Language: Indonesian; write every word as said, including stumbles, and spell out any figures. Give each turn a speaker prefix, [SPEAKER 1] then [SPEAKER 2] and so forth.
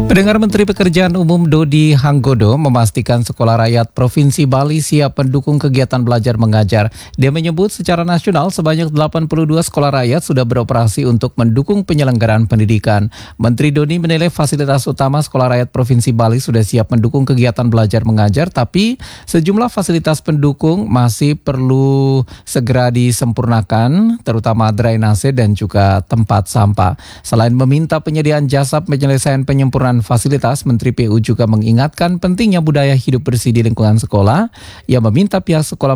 [SPEAKER 1] Pendengar Menteri Pekerjaan Umum Dodi Hanggodo memastikan Sekolah Rakyat Provinsi Bali siap mendukung kegiatan belajar mengajar. Dia menyebut secara nasional sebanyak delapan puluh dua sekolah rakyat sudah beroperasi untuk mendukung penyelenggaraan pendidikan. Menteri Dodi menilai fasilitas utama Sekolah Rakyat Provinsi Bali sudah siap mendukung kegiatan belajar mengajar, tapi sejumlah fasilitas pendukung masih perlu segera disempurnakan, terutama drainase dan juga tempat sampah. Selain meminta penyediaan jasa penyelesaian penyempurnaan fasilitas, Menteri P U juga mengingatkan pentingnya budaya hidup bersih di lingkungan sekolah. Ia meminta pihak sekolah